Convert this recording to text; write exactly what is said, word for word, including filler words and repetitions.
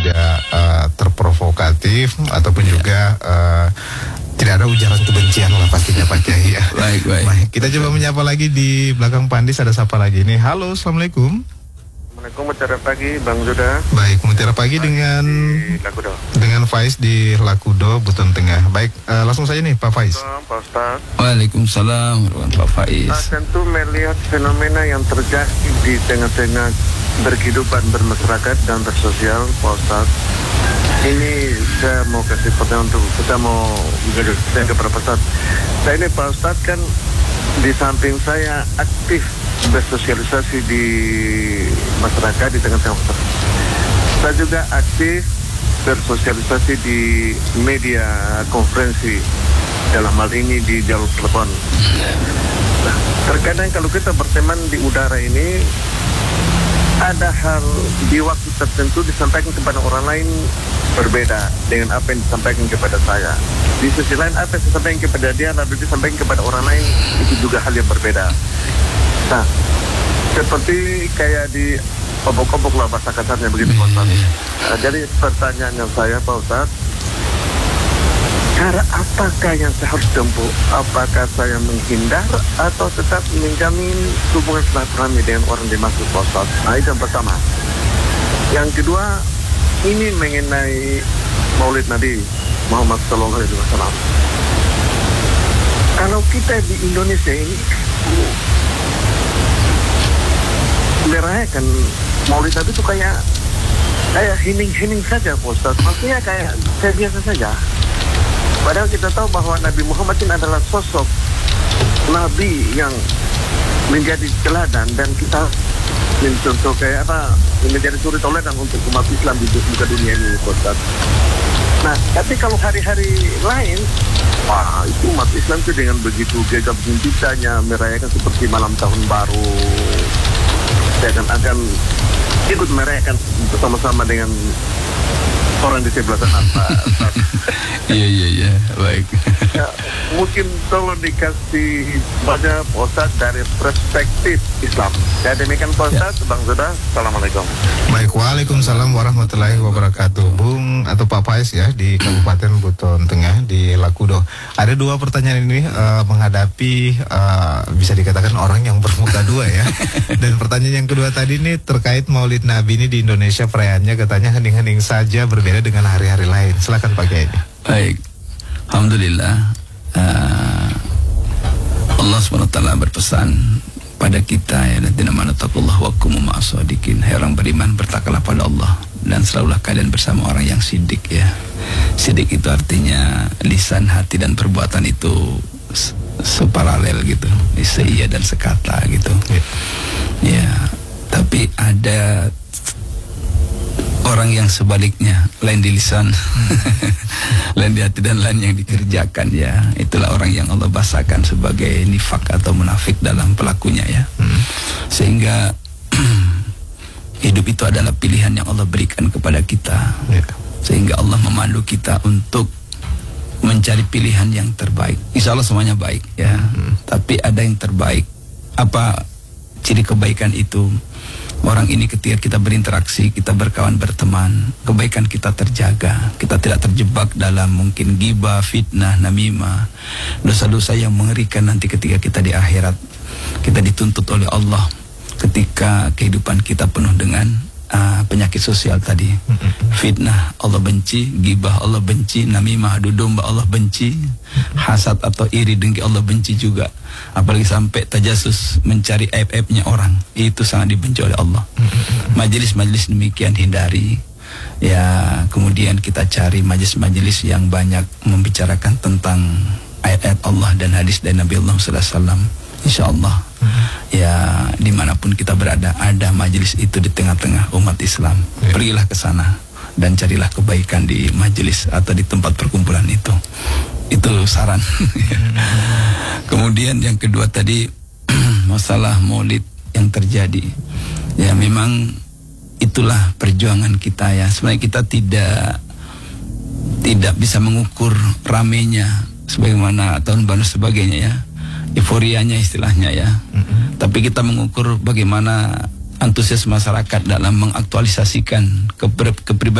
tidak uh, terprovokatif ataupun ya. juga uh, tidak ada ujaran kebencian lah pastinya Pak Kiai ya. Baik, baik. Baik, kita coba menyapa lagi di belakang Pandis, ada siapa lagi nih? Halo, Assalamualaikum. Assalamualaikum, mutiara pagi Bang Zuda. Baik, mutiara pagi Faiz dengan Lakudo. Dengan Faiz di Lakudo, Buton Tengah. Baik, uh, langsung saja nih Pak Faiz. Pak Ustaz. Waalaikumsalam Pak Faiz. Nah, tentu melihat fenomena yang terjadi di tengah-tengah berkehidupan bermasyarakat dan bersosial Pak Ustaz. Ini saya mau kasih pertanyaan untuk kita mau saya kepada Pak Ustaz. Saya ini Pak Ustaz kan di samping saya aktif bersosialisasi di masyarakat di tengah-tengah masyarakat. Saya juga aktif bersosialisasi di media konferensi, dalam hal ini di jalur telepon. Nah, terkadang kalau kita berteman di udara ini, ada hal di waktu tertentu disampaikan kepada orang lain berbeda dengan apa yang disampaikan kepada saya. Di sisi lain apa yang disampaikan kepada dia lalu disampaikan kepada orang lain, itu juga hal yang berbeda. Nah, seperti kayak di obok-obok lah bahasa kasarnya begitu Pak Ustaz. Nah, jadi pertanyaannya saya Pak Ustaz, cara apakah yang saya harus tempuh? Apakah saya menghindar atau tetap menjamin hubungan silaturahmi dengan orang dimaksud Pak Ustaz? Nah, itu yang pertama. Yang kedua, ini mengenai Maulid Nabi Muhammad Sallallahu Alaihi Wasallam. Kalau kita di Indonesia ini merayakan Maulid Nabi itu kayak kayak hening-hening saja Pak Ustaz. Maksudnya kayak saya biasa saja. Padahal kita tahu bahwa Nabi Muhammad ini adalah sosok Nabi yang menjadi teladan dan kita mencontoh kayak apa, menjadi suri teladan untuk umat Islam di muka dunia ini Pak Ustaz. Nah, tapi kalau hari-hari lain, wah itu umat Islam itu dengan begitu gegap gempitanya merayakan seperti malam tahun baru. Saya akan akan ikut merayakan bersama-sama dengan orang di sebelah sana. Iya iya iya, baik. Ya, mungkin tolong dikasih banyak Ustaz dari perspektif Islam. Ya demikian Ustaz, ya. Bang Zuda, Assalamualaikum. Baik, Waalaikumsalam warahmatullahi wabarakatuh. Bung atau Pak Faiz ya di Kabupaten Buton Tengah di Lakudo. Ada dua pertanyaan ini uh, menghadapi uh, bisa dikatakan orang yang bermuka dua ya. Dan pertanyaan yang kedua tadi ini terkait Maulid Nabi ini di Indonesia perayaannya katanya hening-hening saja berbeda dengan hari-hari lain. Silakan Pak Kiai. Baik, Alhamdulillah uh, Allah subhanahu wa taala berpesan pada kita ya, ladzina amanu taqullaha wa kunu ma'as shadiqin. Hai orang beriman, bertakwalah pada Allah dan selalulah kalian bersama orang yang sidik ya. Sidik itu artinya lisan, hati dan perbuatan itu separalel gitu, seia dan sekata gitu. Ya, ya tapi ada orang yang sebaliknya, lain di lisan, lain di hati dan lain yang dikerjakan ya. Itulah orang yang Allah bahasakan sebagai nifak atau munafik dalam pelakunya ya. Hmm. Sehingga hidup itu adalah pilihan yang Allah berikan kepada kita. Ya. Sehingga Allah memandu kita untuk mencari pilihan yang terbaik. Insya Allah semuanya baik ya. Hmm. Tapi ada yang terbaik. Apa ciri kebaikan itu? Orang ini ketika kita berinteraksi, kita berkawan berteman, kebaikan kita terjaga, kita tidak terjebak dalam mungkin ghibah, fitnah, namimah, dosa-dosa yang mengerikan nanti ketika kita di akhirat. Kita dituntut oleh Allah ketika kehidupan kita penuh dengan uh, penyakit sosial tadi. Fitnah Allah benci, ghibah Allah benci, namimah, adu domba Allah benci, hasad atau iri dengki Allah benci juga. Apalagi sampai tajasus, mencari aib-aibnya orang, itu sangat dibenci oleh Allah. Majelis-majelis demikian hindari ya. Kemudian kita cari majelis-majelis yang banyak membicarakan tentang ayat-ayat Allah dan hadis dari Nabi Allah sallallahu alaihi wasallam. Insya Allah ya, dimanapun kita berada, ada majelis itu di tengah-tengah umat Islam. Pergilah ke sana dan carilah kebaikan di majelis atau di tempat perkumpulan itu. Itu saran. Kemudian yang kedua tadi masalah maulid yang terjadi. Ya memang itulah perjuangan kita ya. Sebenarnya kita tidak tidak bisa mengukur ramenya sebagaimana tahun baru sebagainya ya. Euforianya istilahnya ya. Mm-hmm. Tapi kita mengukur bagaimana antusias masyarakat dalam mengaktualisasikan kepribadian